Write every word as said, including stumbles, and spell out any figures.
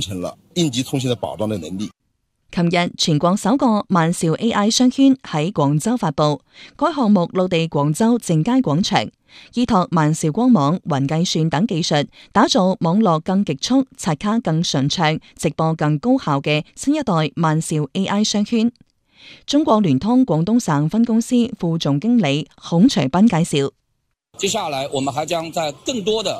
成了應急通信的保障的能力。 琴日，全國首個萬兆 A I 商圈喺廣州發佈，該項目落地廣州正佳廣場，依託萬兆光網、雲計算等技術，打造網絡更極速、刷卡更順暢、直播更高效嘅新一代萬兆 A I 商圈。中國聯通廣東省分公司副總經理孔徐斌介紹： 接下來，我們還將在更多的